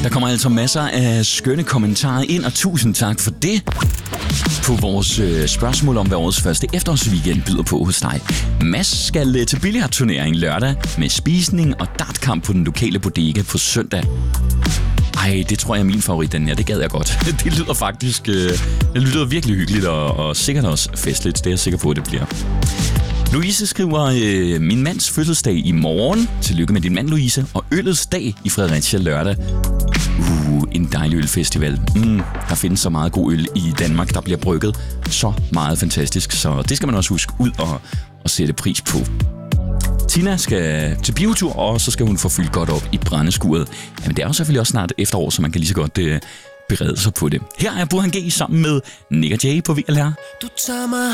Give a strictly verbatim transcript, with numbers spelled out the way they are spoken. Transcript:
Der kommer altså masser af skønne kommentarer ind, og tusind tak for det. På vores øh, spørgsmål om, hvad årets første efterårsweekend byder på hos dig. Mads skal øh, til billiardturnering lørdag med spisning og dartkamp på den lokale bodega på søndag. Ej, det tror jeg er min favorit, den her. Det gad jeg godt. Det lyder faktisk øh, det lyder virkelig hyggeligt og, og sikkert også festligt. Det er jeg sikker på, at det bliver. Louise skriver, øh, min mands fødselsdag i morgen. Tillykke med din mand, Louise. Og øllets dag i Fredericia lørdag. Uh, en dejlig ølfestival. Mm, der findes så meget god øl i Danmark, der bliver brygget så meget fantastisk. Så det skal man også huske ud og, og sætte pris på. Tina skal til biotur, og så skal hun få fyldt godt op i brændeskuret. Jamen, det er jo selvfølgelig også snart efterår, så man kan lige så godt øh, berede sig på det. Her er Burhan G sammen med Nick og Jay på V L R. Du tager mig